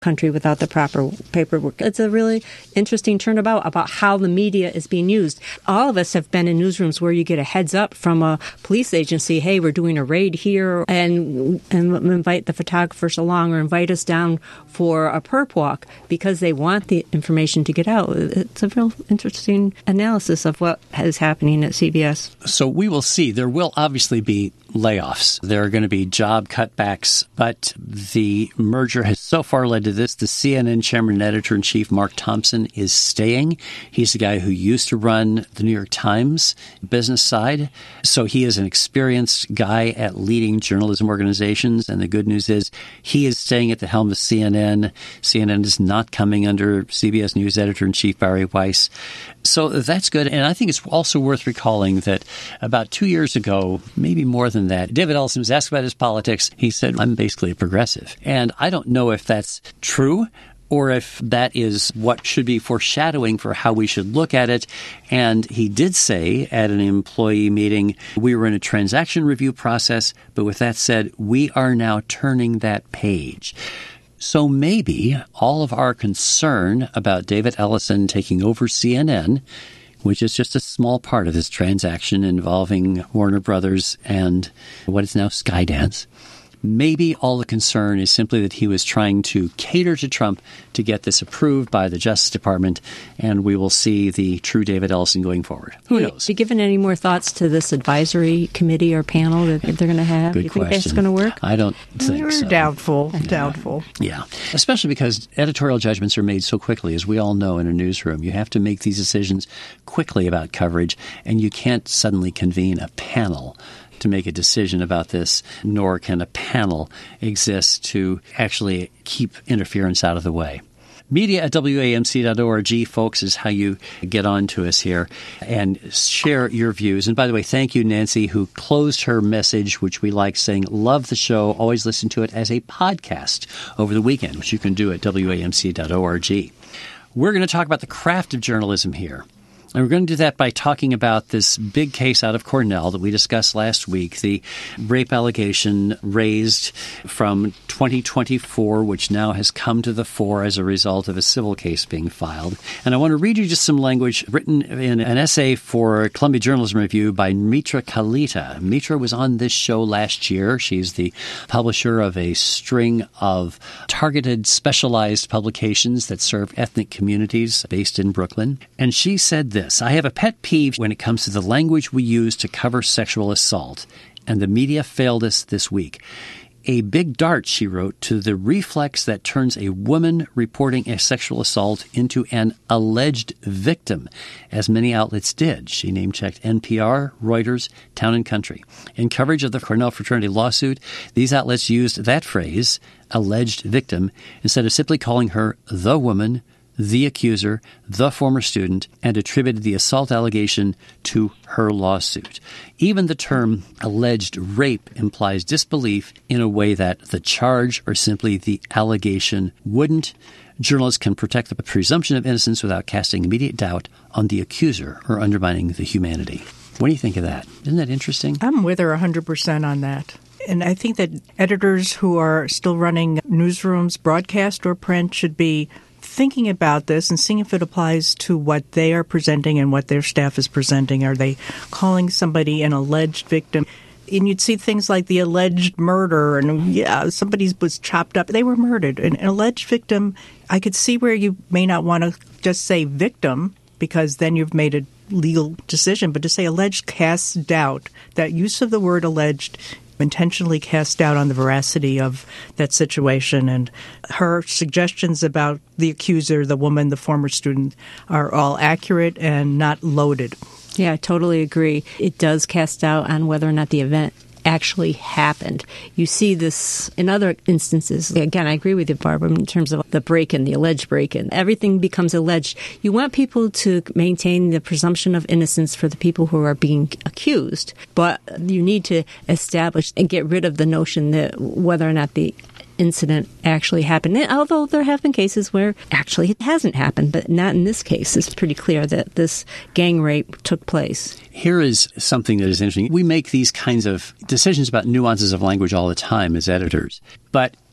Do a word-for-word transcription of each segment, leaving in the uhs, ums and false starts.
country without the proper paperwork. It's a really interesting turnabout about how the media is being used. All of us have been in newsrooms where you get a heads up from a police agency, hey, we're doing a raid here, and, and invite the photographers along or invite us down for a perp walk because they want the information to get out. It's a real interesting analysis of what is happening at C B S. So we will see. There will obviously be layoffs. There are going to be job cutbacks, but the merger has so far led to this. The C N N chairman and editor-in-chief, Mark Thompson, is staying. He's the guy who used to run the New York Times business side. So he is an experienced guy at leading journalism organizations. And the good news is he is staying at the helm of C N N. C N N is not coming under C B S News editor-in-chief Barry Weiss. So that's good. And I think it's also worth recalling that about two years ago, maybe more than that, David Ellison was asked about his politics. He said, I'm basically a progressive. And I don't know if that's true or if that is what should be foreshadowing for how we should look at it. And he did say at an employee meeting, we were in a transaction review process, but with that said, we are now turning that page. So maybe all of our concern about David Ellison taking over C N N, which is just a small part of this transaction involving Warner Brothers and what is now Skydance, maybe all the concern is simply that he was trying to cater to Trump to get this approved by the Justice Department, and we will see the true David Ellison going forward. Who Hey, knows? Have you given any more thoughts to this advisory committee or panel that they're going to have? Good you think question. that's going to work? I don't think We're so. doubtful, doubtful. Yeah, especially because editorial judgments are made so quickly, as we all know in a newsroom. You have to make these decisions quickly about coverage, and you can't suddenly convene a panel to make a decision about this, nor can a panel exist to actually keep interference out of the way. Media at W A M C dot org, folks, is how you get on to us here and share your views. And by the way, thank you, Nancy, who closed her message, which we like, saying, love the show, always listen to it as a podcast over the weekend, which you can do at W A M C dot org. We're going to talk about the craft of journalism here. And we're going to do that by talking about this big case out of Cornell that we discussed last week, the rape allegation raised from twenty twenty-four, which now has come to the fore as a result of a civil case being filed. And I want to read you just some language written in an essay for Columbia Journalism Review by Mitra Kalita. Mitra was on this show last year. She's the publisher of a string of targeted, specialized publications that serve ethnic communities based in Brooklyn. And she said this: I have a pet peeve when it comes to the language we use to cover sexual assault, and the media failed us this week. A big dart, she wrote, to the reflex that turns a woman reporting a sexual assault into an alleged victim, as many outlets did. She name-checked N P R, Reuters, Town and Country. In coverage of the Cornell fraternity lawsuit, these outlets used that phrase, alleged victim, instead of simply calling her the woman, the accuser, the former student, and attributed the assault allegation to her lawsuit. Even the term alleged rape implies disbelief in a way that the charge or simply the allegation wouldn't. Journalists can protect the presumption of innocence without casting immediate doubt on the accuser or undermining the humanity. What do you think of that? Isn't that interesting? I'm with her one hundred percent on that. And I think that editors who are still running newsrooms, broadcast or print, should be thinking about this and seeing if it applies to what they are presenting and what their staff is presenting. Are they calling somebody an alleged victim? And you'd see things like the alleged murder and, yeah, somebody was chopped up. They were murdered. An alleged victim, I could see where you may not want to just say victim because then you've made a legal decision. But to say alleged casts doubt. That use of the word alleged intentionally cast doubt on the veracity of that situation. And her suggestions about the accuser, the woman, the former student, are all accurate and not loaded. Yeah, I totally agree. It does cast doubt on whether or not the event actually happened. You see this in other instances. Again, I agree with you, Barbara, in terms of the break-in, the alleged break-in. Everything becomes alleged. You want people to maintain the presumption of innocence for the people who are being accused, but you need to establish and get rid of the notion that whether or not the incident actually happened. And although there have been cases where actually it hasn't happened, but not in this case. It's pretty clear that this gang rape took place. Here is something that is interesting. We make these kinds of decisions about nuances of language all the time as editors. But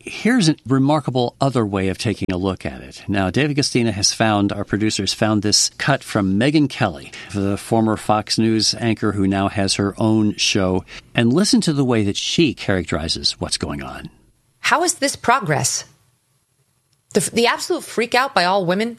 Here's a remarkable other way of taking a look at it. Now, David Castina has found, our producers found this cut from Megyn Kelly, the former Fox News anchor who now has her own show. And listen to the way that she characterizes what's going on. How is this progress? The, the absolute freak out by all women,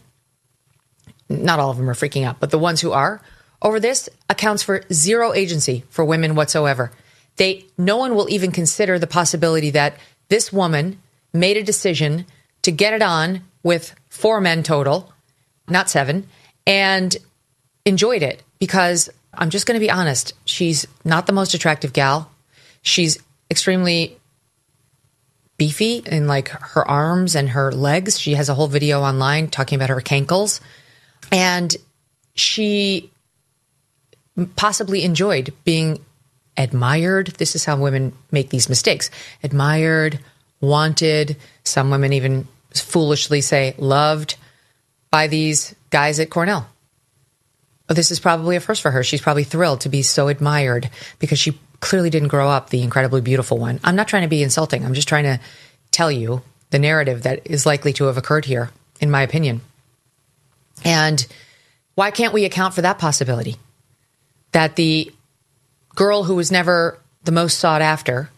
not all of them are freaking out, but the ones who are over this accounts for zero agency for women whatsoever. They, no one will even consider the possibility that this woman made a decision to get it on with four men total, not seven, and enjoyed it because I'm just going to be honest. She's not the most attractive gal. She's extremely beefy in like her arms and her legs. She has a whole video online talking about her cankles, and she possibly enjoyed being admired. This is how women make these mistakes. Admired, wanted, some women even foolishly say loved by these guys at Cornell. This is probably a first for her. She's probably thrilled to be so admired because she clearly didn't grow up the incredibly beautiful one. I'm not trying to be insulting. I'm just trying to tell you the narrative that is likely to have occurred here, in my opinion. And why can't we account for that possibility? That the girl who was never the most sought after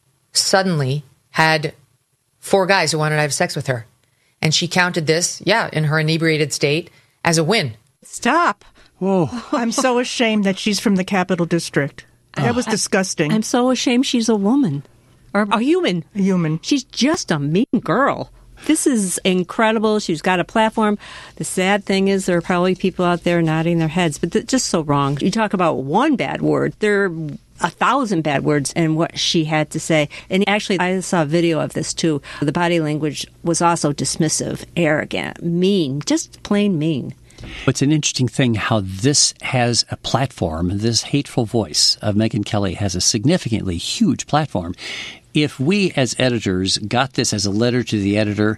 suddenly had four guys who wanted to have sex with her. And she counted this, yeah, in her inebriated state as a win. Stop. Whoa. I'm so ashamed that she's from the Capital District. That was disgusting. I'm so ashamed she's a woman. Or a human. A human. She's just a mean girl. This is incredible. She's got a platform. The sad thing is there are probably people out there nodding their heads, but th- just so wrong. You talk about one bad word. There are a thousand bad words in what she had to say. And actually, I saw a video of this, too. The body language was also dismissive, arrogant, mean, just plain mean. It's an interesting thing how this has a platform. This hateful voice of Megyn Kelly has a significantly huge platform. If we as editors got this as a letter to the editor,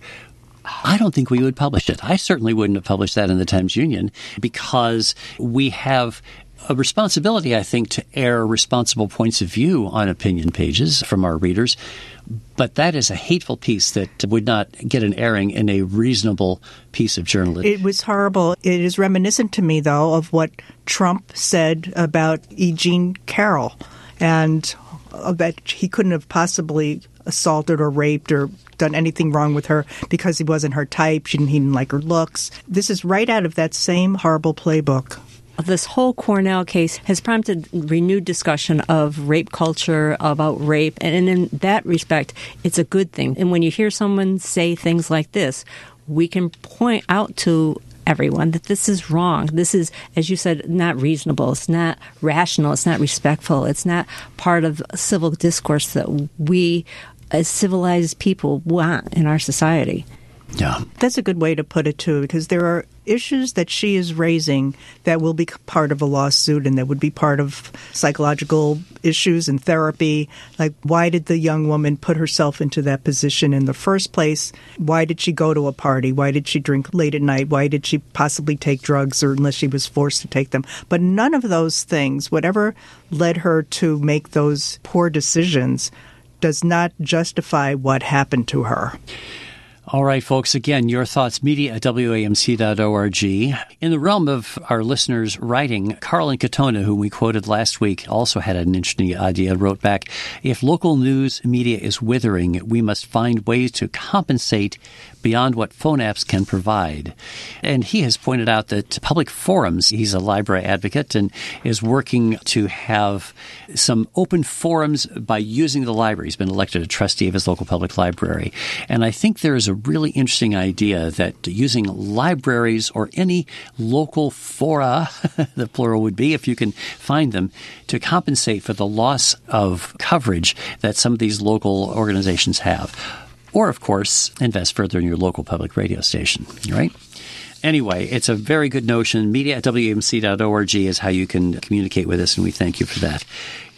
I don't think we would publish it. I certainly wouldn't have published that in the Times-Union because we have a responsibility, I think, to air responsible points of view on opinion pages from our readers. But that is a hateful piece that would not get an airing in a reasonable piece of journalism. It was horrible. It is reminiscent to me, though, of what Trump said about E. Jean Carroll, and that he couldn't have possibly assaulted or raped or done anything wrong with her because he wasn't her type. She didn't, he didn't like her looks. This is right out of that same horrible playbook. This whole Cornell case has prompted renewed discussion of rape culture, about rape, and in that respect, it's a good thing. And when you hear someone say things like this, we can point out to everyone that this is wrong. This is, as you said, not reasonable. It's not rational. It's not respectful. It's not part of civil discourse that we, as civilized people, want in our society. Yeah. That's a good way to put it, too, because there are issues that she is raising that will be part of a lawsuit and that would be part of psychological issues and therapy. Like, why did the young woman put herself into that position in the first place? Why did she go to a party? Why did she drink late at night? Why did she possibly take drugs, or unless she was forced to take them? But none of those things, whatever led her to make those poor decisions, does not justify what happened to her. All right, folks. Again, your thoughts, media at W A M C dot org. In the realm of our listeners writing, Carlin Katona, whom we quoted last week, also had an interesting idea, wrote back, if local news media is withering, we must find ways to compensate beyond what phone apps can provide. And he has pointed out that public forums, he's a library advocate and is working to have some open forums by using the library. He's been elected a trustee of his local public library. And I think there is a really interesting idea that using libraries or any local fora, the plural would be, if you can find them, to compensate for the loss of coverage that some of these local organizations have. Or, of course, invest further in your local public radio station, right? Anyway, it's a very good notion. Media at W A M C dot org is how you can communicate with us, and we thank you for that.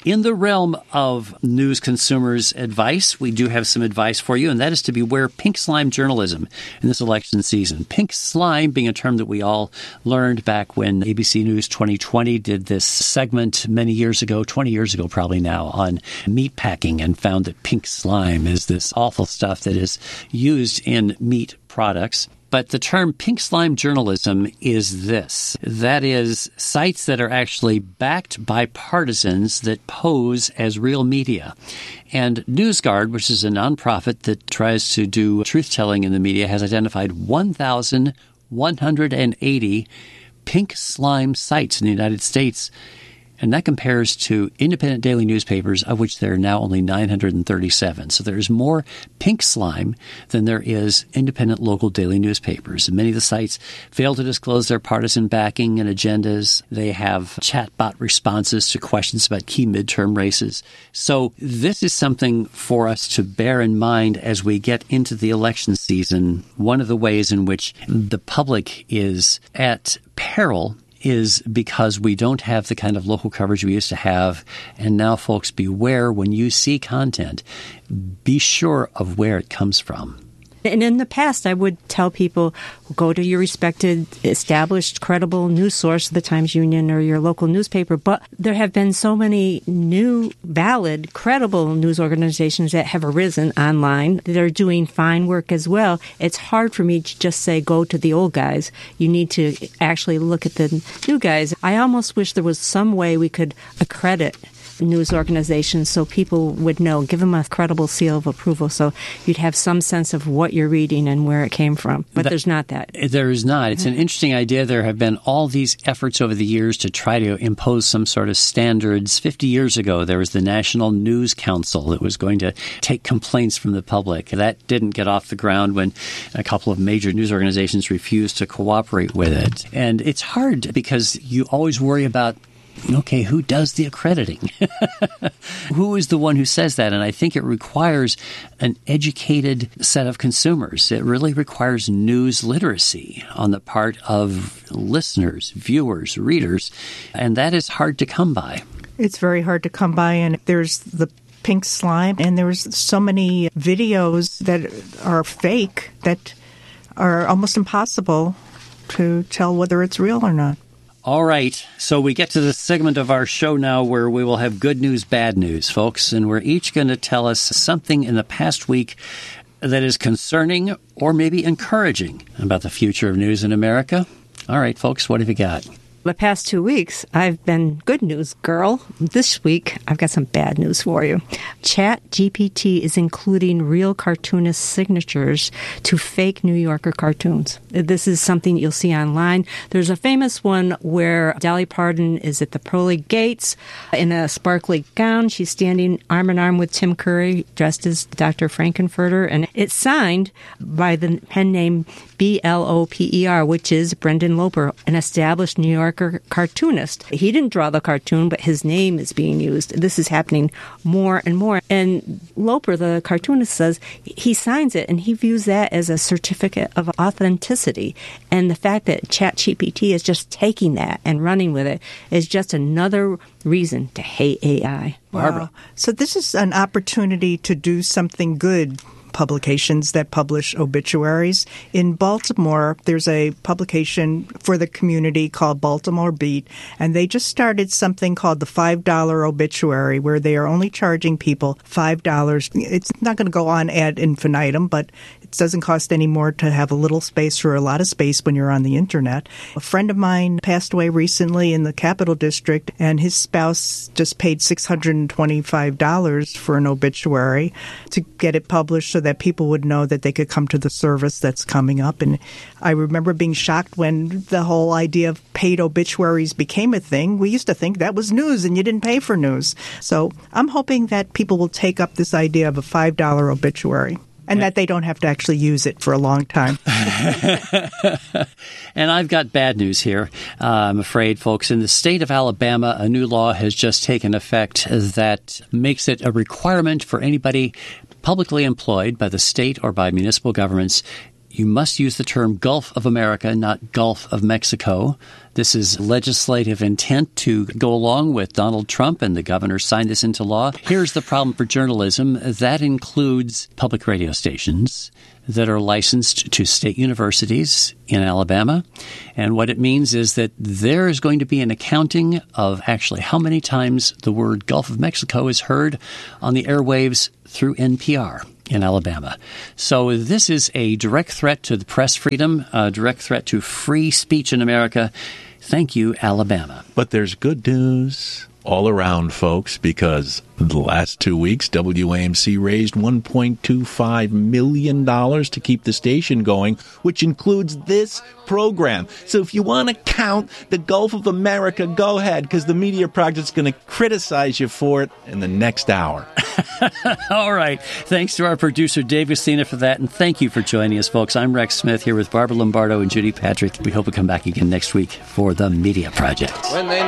In the realm of news consumers' advice, we do have some advice for you, and that is to beware pink slime journalism in this election season. Pink slime being a term that we all learned back when A B C News twenty twenty did this segment many years ago, twenty years ago probably now, on meat packing, and found that pink slime is this awful stuff that is used in meat products. But the term pink slime journalism is this. That is, sites that are actually backed by partisans that pose as real media. And NewsGuard, which is a nonprofit that tries to do truth-telling in the media, has identified one thousand one hundred eighty pink slime sites in the United States. And that compares to independent daily newspapers, of which there are now only nine hundred thirty-seven. So there's more pink slime than there is independent local daily newspapers. And many of the sites fail to disclose their partisan backing and agendas. They have chatbot responses to questions about key midterm races. So this is something for us to bear in mind as we get into the election season. One of the ways in which the public is at peril is because we don't have the kind of local coverage we used to have. And now, folks, beware when you see content. Be sure of where it comes from. And in the past, I would tell people, go to your respected, established, credible news source, the Times Union or your local newspaper. But there have been so many new, valid, credible news organizations that have arisen online that are doing fine work as well. It's hard for me to just say, go to the old guys. You need to actually look at the new guys. I almost wish there was some way we could accredit news organizations so people would know, give them a credible seal of approval so you'd have some sense of what you're reading and where it came from. But that, there's not that. There is not. It's an interesting idea. There have been all these efforts over the years to try to impose some sort of standards. Fifty years ago, there was the National News Council that was going to take complaints from the public. That didn't get off the ground when a couple of major news organizations refused to cooperate with it. And it's hard because you always worry about, okay, who does the accrediting? Who is the one who says that? And I think it requires an educated set of consumers. It really requires news literacy on the part of listeners, viewers, readers, and that is hard to come by. It's very hard to come by, and there's the pink slime, and there's so many videos that are fake that are almost impossible to tell whether it's real or not. All right, so we get to the segment of our show now where we will have good news, bad news, folks, and we're each going to tell us something in the past week that is concerning or maybe encouraging about the future of news in America. All right, folks, what have you got? The past two weeks, I've been good news girl. This week, I've got some bad news for you. ChatGPT is including real cartoonist signatures to fake New Yorker cartoons. This is something you'll see online. There's a famous one where Dolly Parton is at the pearly gates in a sparkly gown. She's standing arm in arm with Tim Curry, dressed as Doctor Frankenfurter, and it's signed by the pen name B L O P E R, which is Brendan Loper, an established New Yorker cartoonist. He didn't draw the cartoon, but his name is being used. This is happening more and more. And Loper, the cartoonist, says he signs it, and he views that as a certificate of authenticity. And the fact that ChatGPT is just taking that and running with it is just another reason to hate A I. Barbara. Wow. So this is an opportunity to do something good. Publications that publish obituaries. In Baltimore, there's a publication for the community called Baltimore Beat, and they just started something called the five dollar obituary, where they are only charging people five dollars. It's not going to go on ad infinitum, but it doesn't cost any more to have a little space or a lot of space when you're on the internet. A friend of mine passed away recently in the Capital District, and his spouse just paid six hundred twenty-five dollars for an obituary to get it published so that people would know that they could come to the service that's coming up. And I remember being shocked when the whole idea of paid obituaries became a thing. We used to think that was news and you didn't pay for news. So I'm hoping that people will take up this idea of a five dollar obituary. And that they don't have to actually use it for a long time. And I've got bad news here, uh, I'm afraid, folks. In the state of Alabama, a new law has just taken effect that makes it a requirement for anybody publicly employed by the state or by municipal governments. You must use the term Gulf of America, not Gulf of Mexico. This is legislative intent to go along with Donald Trump, and the governor signed this into law. Here's the problem for journalism. That includes public radio stations that are licensed to state universities in Alabama. And what it means is that there is going to be an accounting of actually how many times the word Gulf of Mexico is heard on the airwaves through N P R in Alabama. So this is a direct threat to the press freedom, a direct threat to free speech in America. Thank you, Alabama. But there's good news all around, folks, because the last two weeks, W A M C raised one point two five million dollars to keep the station going, which includes this program. So if you want to count the Gulf of America, go ahead, because the Media Project is going to criticize you for it in the next hour. All right. Thanks to our producer, Dave Gustina, for that, and thank you for joining us, folks. I'm Rex Smith here with Barbara Lombardo and Judy Patrick. We hope to come back again next week for the Media Project. When they